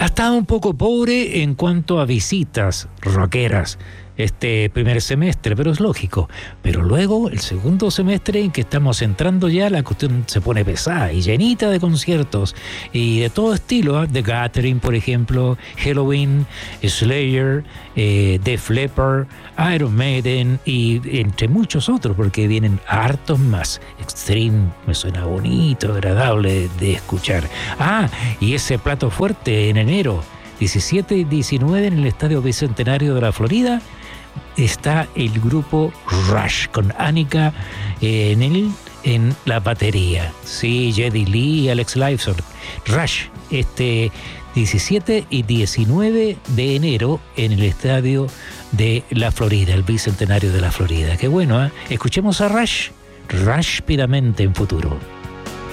Ha estado un poco pobre en cuanto a visitas rockeras este primer semestre, pero es lógico. Pero luego, el segundo semestre en que estamos entrando ya, la cuestión se pone pesada y llenita de conciertos y de todo estilo, The Gathering, por ejemplo, Halloween, Slayer, Def Leppard, Iron Maiden y entre muchos otros, porque vienen hartos más. Extreme me suena bonito, agradable de escuchar. Y ese plato fuerte en enero 17 y 19 en el Estadio Bicentenario de la Florida está el grupo Rush con Annika en la batería. Sí, Geddy Lee y Alex Lifeson. Rush, 17 y 19 de enero en el Estadio de la Florida, el Bicentenario de la Florida. Qué bueno, ¿eh? Escuchemos a Rush rápidamente en futuro.